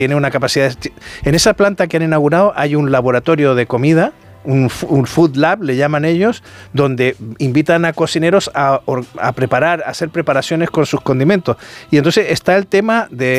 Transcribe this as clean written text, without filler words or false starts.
tiene una capacidad... En esa planta que han inaugurado hay un laboratorio de comida, un food lab, le llaman ellos, donde invitan a cocineros a preparar, a hacer preparaciones con sus condimentos. Y entonces está el tema de